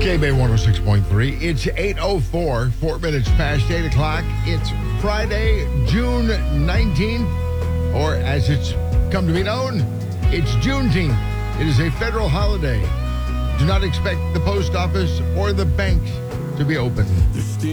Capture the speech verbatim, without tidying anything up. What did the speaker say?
K B one oh six point three. It's eight oh four, four minutes past eight o'clock. It's Friday, June nineteenth, or as it's come to be known, it's Juneteenth. It is a federal holiday. Do not expect the post office or the banks to be open.